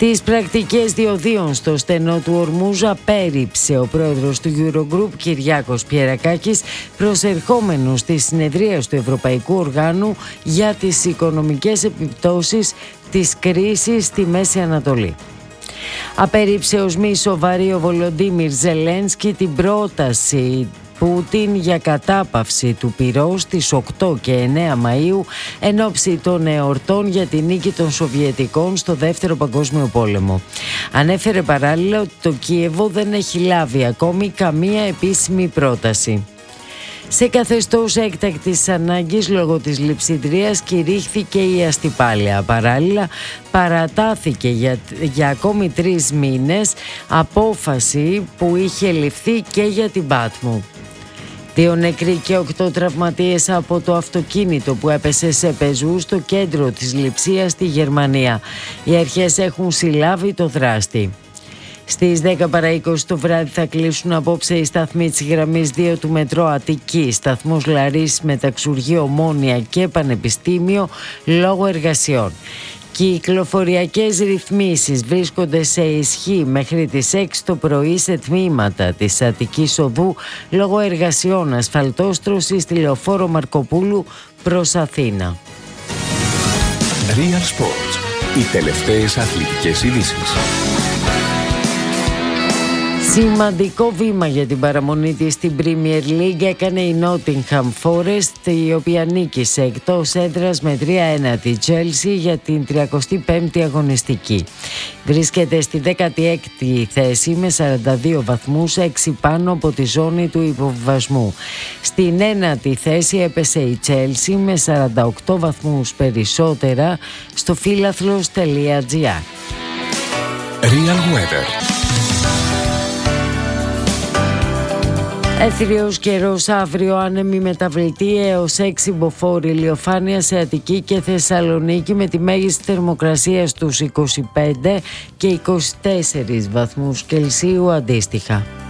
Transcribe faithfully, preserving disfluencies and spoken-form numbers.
Τις πρακτικές διοδίων στο στενό του Ορμούζ απέρριψε ο πρόεδρος του Eurogroup Κυριάκος Πιερακάκης, προσερχόμενος στη συνεδρία του Ευρωπαϊκού Οργάνου για τις οικονομικές επιπτώσεις της κρίσης στη Μέση Ανατολή. Απέρριψε ως μη σοβαρή ο Βολοντίμιρ Ζελένσκι την πρόταση Πούτιν για κατάπαυση του πυρός στις οκτώ και εννέα Μαΐου εν ώψη των εορτών για τη νίκη των Σοβιετικών στο Δεύτερο Παγκόσμιο Πόλεμο. Ανέφερε παράλληλα ότι το Κίεβο δεν έχει λάβει ακόμη καμία επίσημη πρόταση. Σε καθεστώς έκτακτης ανάγκης λόγω της λειψιδρίας κηρύχθηκε η αστιπάλεια. Παράλληλα παρατάθηκε για, για ακόμη τρεις μήνες απόφαση που είχε ληφθεί και για την Πάτμο. Δύο νεκροί και οκτώ τραυματίες από το αυτοκίνητο που έπεσε σε πεζού στο κέντρο της Λειψίας στη Γερμανία. Οι αρχές έχουν συλλάβει το δράστη. Στις δέκα παρά είκοσι το βράδυ θα κλείσουν απόψε οι σταθμοί της γραμμής δύο του μετρό Αττική, σταθμός Λαρίσης, Μεταξουργείο, Ομόνια και Πανεπιστήμιο λόγω εργασιών. Κυκλοφοριακές ρυθμίσεις βρίσκονται σε ισχύ μέχρι τις έξι το πρωί σε τμήματα της Αττικής Οδού λόγω εργασιών ασφαλτόστρωσης στη Λεωφόρο Μαρκοπούλου προς Αθήνα. Real Sports. Οι τελευταίες αθλητικές ειδήσεις. Σημαντικό βήμα για την παραμονή της στην Premier League έκανε η Nottingham Forest, η οποία νίκησε εκτός έδρας με τρία ένα τη Chelsea για την τριακοστή πέμπτη αγωνιστική. Βρίσκεται στη δέκατη έκτη θέση με σαράντα δύο βαθμούς, έξι πάνω από τη ζώνη του υποβιβασμού. Στην ένατη θέση έπεσε η Chelsea με σαράντα οκτώ βαθμούς περισσότερα στο φίλαθλος.gr. Real Weather. Έθριος καιρός αύριο, άνεμη μεταβλητή έως έξι μποφόρ, ηλιοφάνεια σε Αττική και Θεσσαλονίκη με τη μέγιστη θερμοκρασία στους είκοσι πέντε και είκοσι τέσσερις βαθμούς Κελσίου αντίστοιχα.